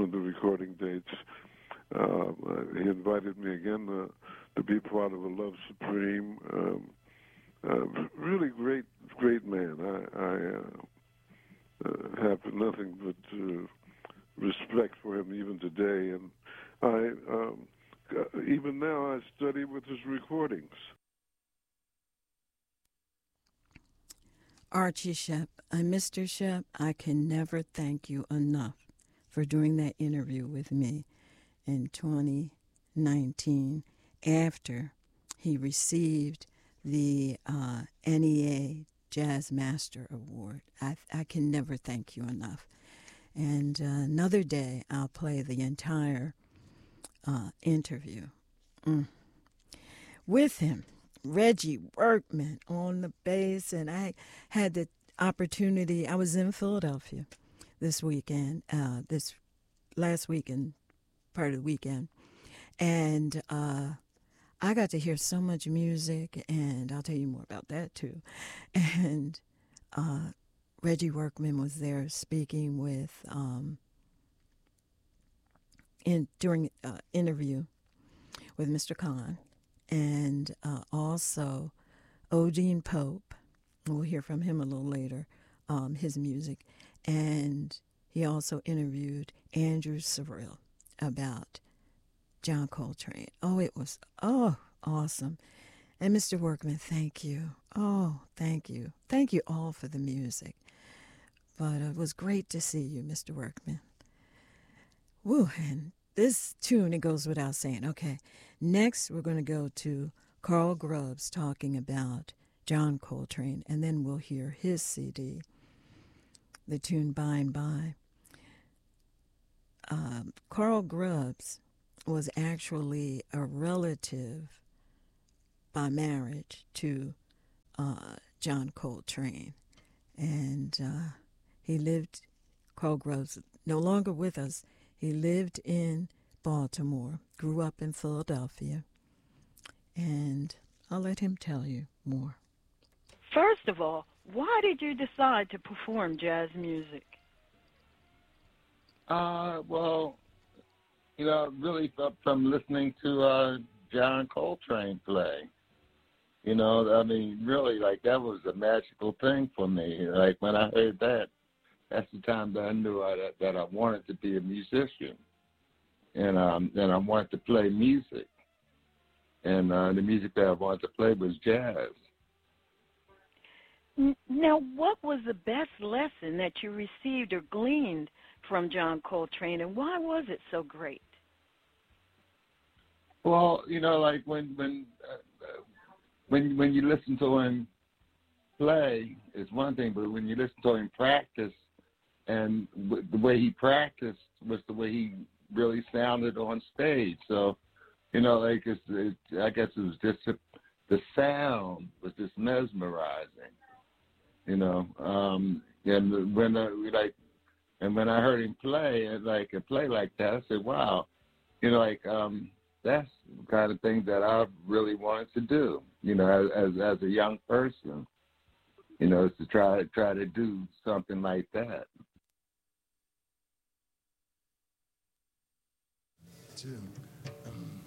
of the recording dates. He invited me again to be part of A Love Supreme. Really great man. I have nothing but respect for him even today, and even now I study with his recordings. Archie Shepp, Mr. Shepp, I can never thank you enough for doing that interview with me in 2019 after he received the NEA Jazz Master Award. I can never thank you enough. And another day I'll play the entire interview with him. Reggie Workman on the bass, and I had the opportunity. I was in Philadelphia this weekend, this last weekend, part of the weekend, and I got to hear so much music, and I'll tell you more about that too. And Reggie Workman was there speaking with during interview with Mr. Khan. And also Odine Pope, we'll hear from him a little later, his music. And he also interviewed Andrew Cyrille about John Coltrane. Oh, it was, awesome. And Mr. Workman, thank you. Oh, thank you. Thank you all for the music. But it was great to see you, Mr. Workman. Woo, and this tune, it goes without saying. Okay, next we're going to go to Carl Grubbs talking about John Coltrane, and then we'll hear his CD, the tune By and By. Carl Grubbs was actually a relative by marriage to John Coltrane, and he lived, Carl Grubbs, no longer with us. He lived in Baltimore, grew up in Philadelphia, and I'll let him tell you more. First of all, why did you decide to perform jazz music? Well, really from listening to John Coltrane play. Really, like, that was a magical thing for me. Like, when I heard that, that's the time that I knew that I wanted to be a musician, and I wanted to play music, and the music that I wanted to play was jazz. Now, what was the best lesson that you received or gleaned from John Coltrane, and why was it so great? Well, like when you listen to him play is one thing, but when you listen to him practice, and the way he practiced was the way he really sounded on stage. So, I guess it was just the sound was just mesmerizing. And when I heard him play, like that, I said, "Wow, that's the kind of thing that I really wanted to do. As a young person, is to try to do something like that." Jim.